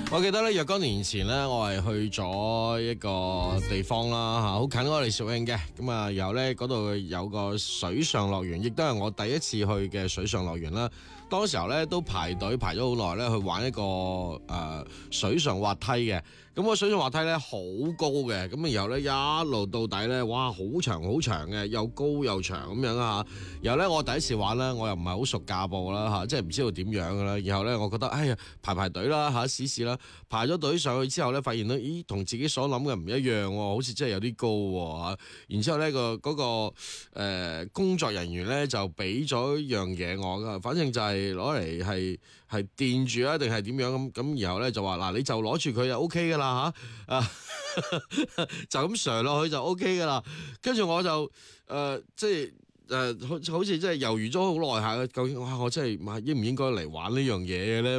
我記得咧，若干年前咧，我係去咗一個地方啦，好近我哋肇慶嘅，咁啊，然後咧嗰度有個水上樂園，亦都係我第一次去嘅水上樂園啦。當時候咧都排隊排咗好耐咧，去玩一個水上滑梯嘅。咁個水上滑梯咧好高嘅，咁然後咧一路到底咧，哇，好長好長嘅，又高又長咁樣啊！然後咧我第一次玩啦，我又唔係好熟架步啦嚇，即係唔知道點樣嘅啦。然後咧我覺得哎呀排隊啦嚇，試試啦，排咗隊上去之後咧，發現到咦同自己所諗嘅唔一樣喎，好似真係有啲高喎嚇。然之後咧工作人員咧就俾咗一樣嘢我噶，反正就係攞嚟係墊住啊定係點樣咁，然後咧就話嗱你就攞住佢就 O K 噶啦嚇啊就咁上落去就 O K 噶啦，跟住我就即係。好似真係猶豫咗好耐下，究竟我真係應唔應該嚟玩呢樣嘢嘅咧？